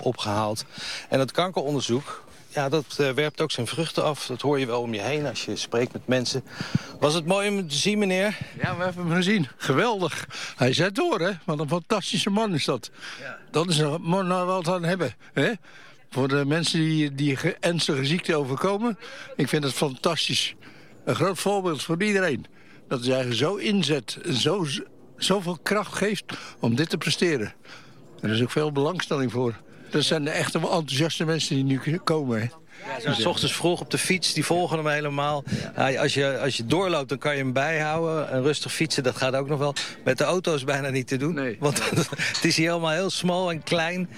opgehaald. En het kankeronderzoek, ja, dat werpt ook zijn vruchten af. Dat hoor je wel om je heen als je spreekt met mensen. Was het mooi om hem te zien, meneer? Ja, we hebben hem gezien. Geweldig. Hij zet door, hè. Wat een fantastische man is dat. Ja. Dat is een man waar we wat aan hebben, hè. Voor de mensen die ernstige ziekte overkomen. Ik vind het fantastisch. Een groot voorbeeld voor iedereen. Dat hij zich zo inzet en zoveel kracht geeft om dit te presteren. Er is ook veel belangstelling voor. Dat zijn de echte enthousiaste mensen die nu komen, hè. Ja, zo 's ochtends vroeg op de fiets, die volgen hem helemaal. Ja, als je doorloopt, dan kan je hem bijhouden. En rustig fietsen, dat gaat ook nog wel. Met de auto is bijna niet te doen. Nee. Want het is hier helemaal heel smal en klein.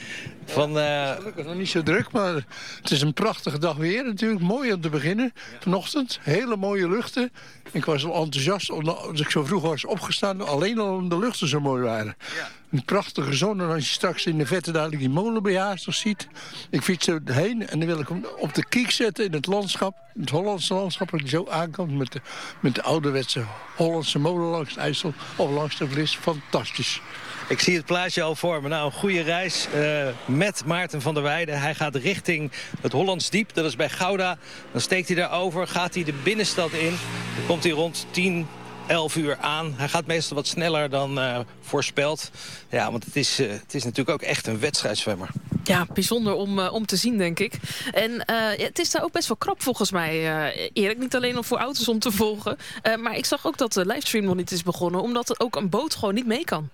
Gelukkig nog niet zo druk, maar het is een prachtige dag weer natuurlijk. Mooi om te beginnen. Vanochtend, hele mooie luchten. Ik was al enthousiast als ik zo vroeg was opgestaan. Alleen al omdat de luchten zo mooi waren. Ja. Een prachtige zon. En als je straks in de vette dadelijk die molen bij Haast nog ziet. Ik fiets er heen en dan wil ik hem op de kiek zetten in het landschap. Het Hollandse landschap, dat je zo aankomt met de ouderwetse Hollandse molen langs de IJssel of langs de Vlis. Fantastisch. Ik zie het plaatje al voor me. Nou, een goede reis met Maarten van der Weijden. Hij gaat richting het Hollands Diep, dat is bij Gouda. Dan steekt hij daarover, gaat hij de binnenstad in. Dan komt hij rond 10, 11 uur aan. Hij gaat meestal wat sneller dan voorspeld. Ja, want het is natuurlijk ook echt een wedstrijdzwemmer. Ja, bijzonder om te zien, denk ik. En het is daar ook best wel krap volgens mij, Erik. Niet alleen om voor auto's om te volgen. Maar ik zag ook dat de livestream nog niet is begonnen. Omdat ook een boot gewoon niet mee kan.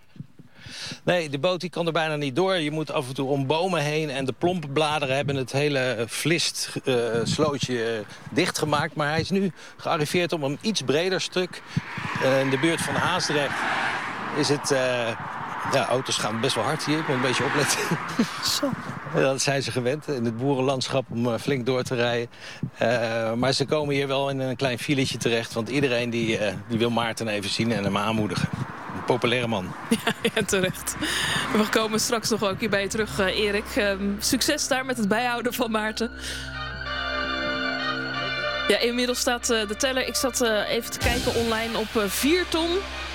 Nee, de boot die kan er bijna niet door. Je moet af en toe om bomen heen. En de plompenbladeren hebben het hele Vlist-slootje dichtgemaakt. Maar hij is nu gearriveerd op een iets breder stuk. In de buurt van Haasdrecht is het... Ja, auto's gaan best wel hard hier. Ik moet een beetje opletten. Zo. Dat zijn ze gewend in het boerenlandschap om flink door te rijden. Maar ze komen hier wel in een klein filetje terecht. Want iedereen die wil Maarten even zien en hem aanmoedigen. Een populaire man. Ja, terecht. We komen straks nog ook hier bij je terug, Erik. Succes daar met het bijhouden van Maarten. Ja, inmiddels staat de teller. Ik zat even te kijken online op 4 ton.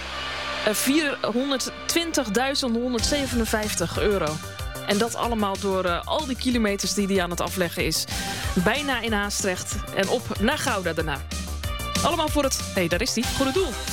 420.157 euro. En dat allemaal door al die kilometers die hij aan het afleggen is. Bijna in Haastrecht en op naar Gouda daarna. Allemaal voor het, daar is hij, goede doel.